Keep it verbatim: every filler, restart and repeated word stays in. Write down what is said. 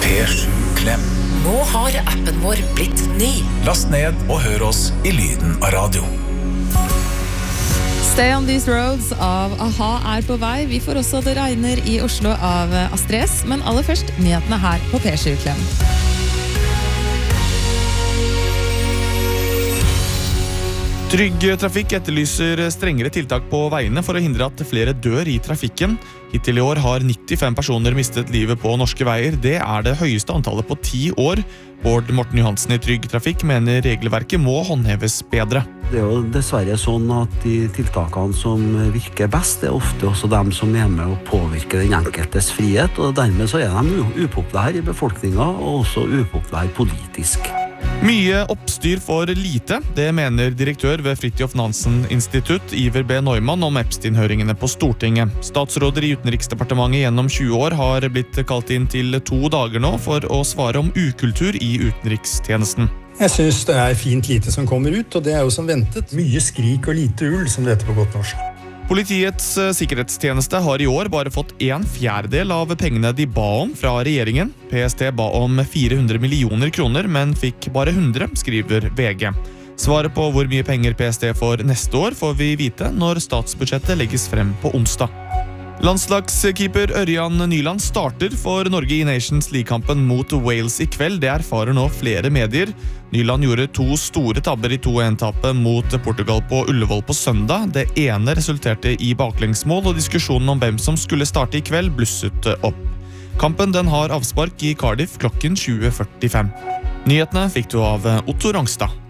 P sju Klem. Nå har appen vår blitt ny. Last ned og hør oss i lyden av radio. Stay on these roads av A-ha er på vei. Vi får også Det regner i Oslo av Astrid S, men aller først nyhetene her på P sju Klem. Trygg Trafikk etterlyser strengere tiltak på veiene for å hindre at flere dør i trafikken. Hittil i år har nittifem personer mistet livet på norske veier. Det er det høyeste antallet på ti år. Bård Morten Johansen i Trygg Trafikk mener regelverket må håndheves bedre. Det er jo dessverre sånn at de tiltakene som virker best, er ofte også dem som er med å påvirke den enkeltes frihet, og dermed så er de upopulære i befolkningen, og også upopulære politisk. Mye oppstyr for lite, det mener direktør ved Fridtjof Nansen Institutt, Iver B. Neumann, om Epstein-høringene på Stortinget. Statsråder i Utenriksdepartementet gjennom tjue år har blitt kalt inn til to dager nå for å svare om ukultur i utenrikstjenesten. Jeg synes det er fint lite som kommer ut, og det er jo som ventet. Mye skrik og lite ull, som det heter på godt norsk. Politiets sikkerhetstjeneste har i år bare fått en fjerdedel av pengene de ba om fra regjeringen. P S T ba om fire hundre millioner kroner, men fikk bare hundre, skriver V G. Svaret på hvor mye penger P S T får neste år får vi vite når statsbudsjettet legges frem på onsdag. Landslagskeeper Ørjan Nyland starter for Norge i Nations League-kampen mot Wales i kveld. Det erfarer nå flere medier. Nyland gjorde to store tabber i to en-tapet mot Portugal på Ullevål på søndag. Det ene resulterte i baklengsmål, og diskusjonen om hvem som skulle starte i kveld blusset opp. Kampen den har avspark i Cardiff klokken tjue førtifem. Nyhetene fikk du av Otto Rangstad.